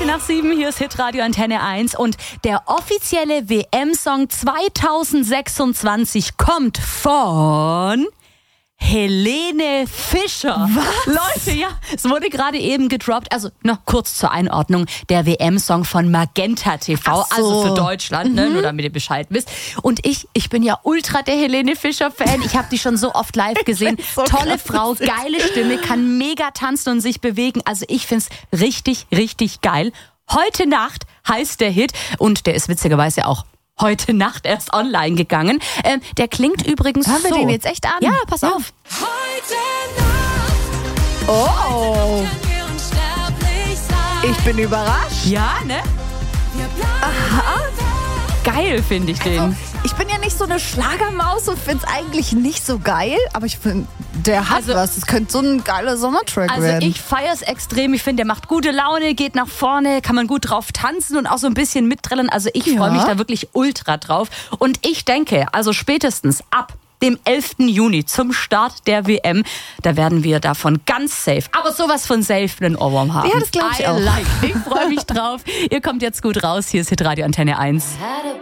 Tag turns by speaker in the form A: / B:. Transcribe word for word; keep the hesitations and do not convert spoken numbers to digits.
A: nach sieben, hier ist Hitradio Antenne eins und der offizielle W M-Song zweitausendsechsundzwanzig kommt von Helene Fischer.
B: Was?
A: Leute, ja, es wurde gerade eben gedroppt. Also noch kurz zur Einordnung. Der W M-Song von Magenta T V,
B: Ach so.
A: also für Deutschland, ne,
B: Mhm.
A: nur damit ihr Bescheid wisst. Und ich, ich bin ja ultra der Helene Fischer-Fan. Ich habe die schon so oft live gesehen.
B: So
A: Tolle
B: krass.
A: Frau, geile Stimme, kann mega tanzen und sich bewegen. Also ich find's richtig, richtig geil. Heute Nacht heißt der Hit und der ist witzigerweise auch heute Nacht erst online gegangen. Ähm, der klingt übrigens
B: Hören wir
A: so.
B: den jetzt echt an?
A: Ja, pass auf.
C: Heute Nacht
B: Oh,
C: können wir unsterblich sein.
B: ich bin überrascht.
A: Ja, ne?
C: Wir bleiben
A: Geil finde ich den.
B: Ich bin ja nicht so eine Schlagermaus und finde es eigentlich nicht so geil, aber ich finde, der hat
A: Also-
B: was. Es könnte so ein geiler Sommertrack
A: Also
B: werden.
A: ich feier's extrem. Ich finde, der macht gute Laune, geht nach vorne, kann man gut drauf tanzen und auch so ein bisschen mittrillen. Also ich
B: Ja.
A: freue mich da wirklich ultra drauf. Und ich denke, also spätestens ab dem elften Juni zum Start der W M, da werden wir davon ganz safe, aber sowas von safe einen Ohrwurm haben.
B: Ja, das glaub ich
A: I
B: auch.
A: Like. Ich freue mich drauf. Ihr kommt jetzt gut raus. Hier ist Hitradio Antenne eins.